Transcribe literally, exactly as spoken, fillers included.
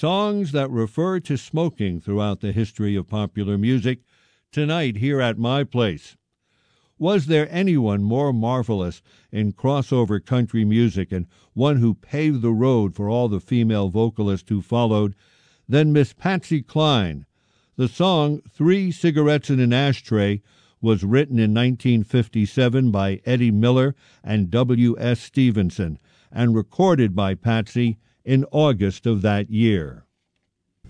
songs that refer to smoking throughout the history of popular music, tonight here at my place. Was there anyone more marvelous in crossover country music, and one who paved the road for all the female vocalists who followed, than Miss Patsy Cline? The song Three Cigarettes in an Ashtray was written in nineteen fifty-seven by Eddie Miller and W S Stevenson and recorded by Patsy in August of that year.